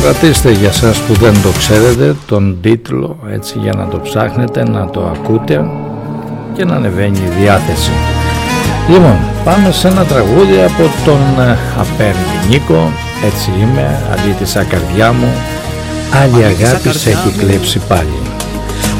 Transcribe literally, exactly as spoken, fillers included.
Κρατήστε για σας που δεν το ξέρετε τον τίτλο, έτσι, για να το ψάχνετε, να το ακούτε και να ανεβαίνει η διάθεση. Λοιπόν, πάμε σε ένα τραγούδι από τον Απέρνη Νίκο. Έτσι είμαι, αντί της ακαρδιά μου, άλλη αγάπη σε έχει κλέψει πάλι.